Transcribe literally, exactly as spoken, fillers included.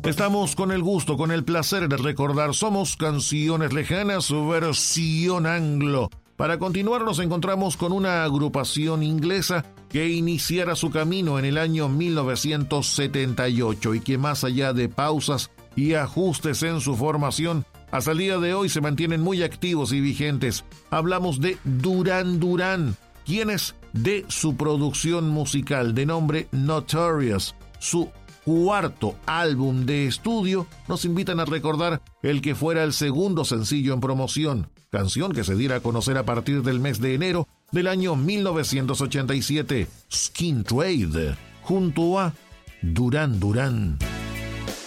Estamos con el gusto, con el placer de recordar Somos Canciones Lejanas, versión anglo. Para continuar nos encontramos con una agrupación inglesa que iniciara su camino en el año mil novecientos setenta y ocho y que más allá de pausas y ajustes en su formación, hasta el día de hoy se mantienen muy activos y vigentes. Hablamos de Duran Duran, quienes de su producción musical de nombre Notorious, su cuarto álbum de estudio, nos invitan a recordar el que fuera el segundo sencillo en promoción, canción que se diera a conocer a partir del mes de enero del año mil novecientos ochenta y siete, Skin Trade, junto a Duran Duran.